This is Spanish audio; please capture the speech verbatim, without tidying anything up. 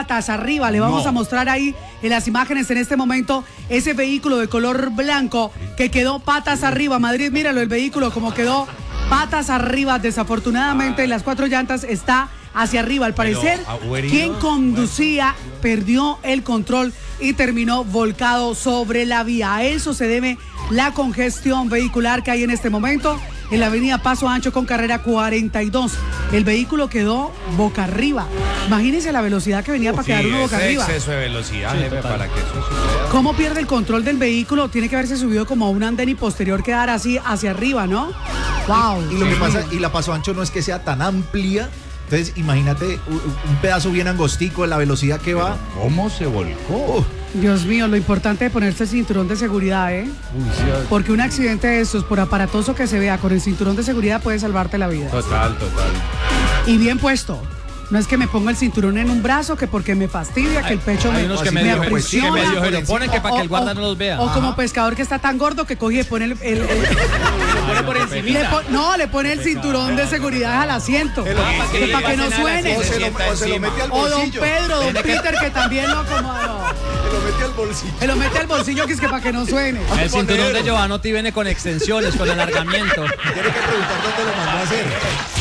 patas arriba. Le vamos No. a mostrar ahí en las imágenes en este momento ese vehículo de color blanco que quedó patas arriba. Madrid, míralo, el vehículo como quedó patas arriba. Desafortunadamente, las cuatro llantas está hacia arriba. Al parecer, quien conducía perdió el control y terminó volcado sobre la vía. A eso se debe la congestión vehicular que hay en este momento en la avenida Paso Ancho con carrera cuarenta y dos. El vehículo quedó boca arriba. Imagínense la velocidad que venía Uf, para quedar sí, uno boca ese arriba. exceso de velocidad, jefe, para que eso suceda. ¿Cómo pierde el control del vehículo? Tiene que haberse subido como a un andén y posterior quedar así hacia arriba, ¿no? Wow. Y lo que pasa, y la Paso Ancho no es que sea tan amplia. Entonces, imagínate un, un pedazo bien angostico, la velocidad que va. ¿Cómo se volcó? Uh, Dios mío, lo importante es ponerse el cinturón de seguridad, ¿eh? Uy, sí, Porque un accidente de estos, por aparatoso que se vea, con el cinturón de seguridad puede salvarte la vida. total, total. Y bien puesto. No es que me ponga el cinturón en un brazo, que porque me fastidia, que el pecho Hay me, unos que me medio, que aprisiona. medio se lo ponen que para que el O- guarda o- no los vea. O como pescador que está tan gordo que coge y pone el... el- el- pone por le pon- no, le pone el cinturón de seguridad al asiento. El- que para que no suene. o, se lo, o se lo mete al O don bolsillo. Pedro, don Peter, que también no como... no. Se lo mete al bolsillo. Se lo mete al bolsillo que es que para que no suene. El cinturón de Giovanotti viene con extensiones, con alargamiento. Tiene que preguntar dónde lo mandó a hacer.